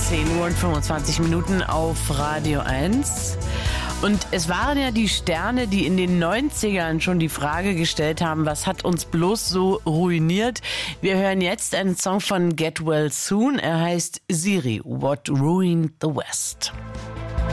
10 Uhr und 25 Minuten auf Radio 1. Und es waren ja die Sterne, die in den 90ern schon die Frage gestellt haben, was hat uns bloß so ruiniert? Wir hören jetzt einen Song von Get Well Soon. Er heißt Siri, What Ruined the West.